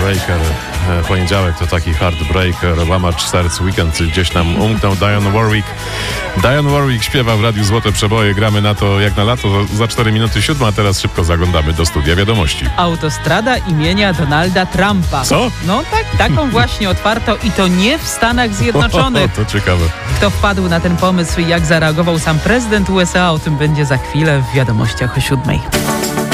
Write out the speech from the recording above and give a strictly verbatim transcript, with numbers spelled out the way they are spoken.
Heartbreaker. Poniedziałek to taki Heartbreaker, łamacz serc, weekend gdzieś nam umknął. Dionne Warwick. Dionne Warwick śpiewa w Radiu Złote Przeboje. Gramy na to jak na lato za cztery minuty siódma, a teraz szybko zaglądamy do studia wiadomości. Autostrada imienia Donalda Trumpa. Co? No tak, taką właśnie otwarto i to nie w Stanach Zjednoczonych. O, to ciekawe. Kto wpadł na ten pomysł i jak zareagował sam prezydent U S A, o tym będzie za chwilę w wiadomościach o siódmej.